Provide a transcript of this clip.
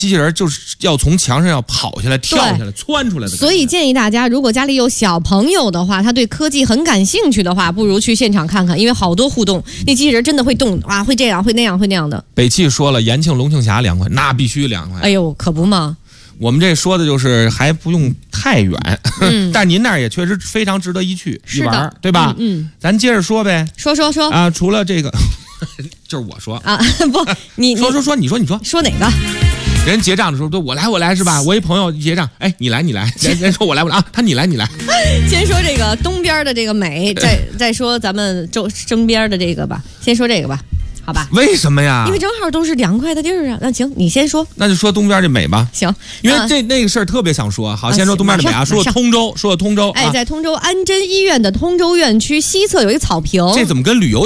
机器人就是要从墙上要跑下来、跳下来、窜出来的。 所以建议大家，如果家里有小朋友的话，他对科技很感兴趣的话，不如去现场看看，因为好多互动，那机器人真的会动啊，会这样，会那样，会那样的。 北汽说了，延庆龙庆峡2块，那必须2块。 哎呦，可不嘛。 我们这说的就是还不用太远，但您那儿也确实非常值得一去一玩，对吧？咱接着说呗。 说啊，除了这个，就是我说啊，不，你说，你说哪个？ 人结账的时候都我来是吧？我一朋友结账，哎，你来，人说我来啊，他你来。 先说这个东边的这个美，再说咱们正边的这个吧。先说这个吧。好吧？ 为什么呀？ 因为正好都是2块的地儿啊。那行，你先说。 那就说东边这美吧。 行， 因为那个事儿特别想说。好，先说东边的美啊。说通州。 哎，在通州安贞医院的通州院区西侧有一个草坪。 这怎么跟旅游